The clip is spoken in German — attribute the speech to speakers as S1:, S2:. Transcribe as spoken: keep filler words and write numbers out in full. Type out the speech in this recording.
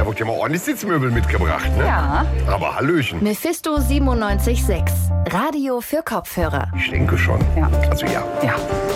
S1: Da wird ja mal ordentlich Sitzmöbel mitgebracht, ne?
S2: Ja.
S1: Aber Hallöchen.
S3: Mephisto siebenundneunzig Komma sechs. Radio für Kopfhörer.
S1: Ich denke schon.
S2: Ja.
S1: Also ja.
S2: Ja.